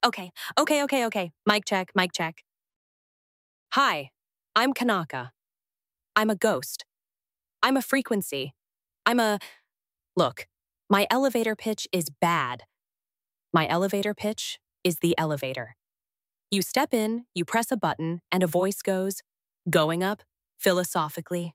Okay. Mic check, mic check. Hi, I'm Kanaka. I'm a ghost. I'm a frequency. Look, my elevator pitch is bad. My elevator pitch is the elevator. You step in, you press a button, and a voice goes, going up, philosophically,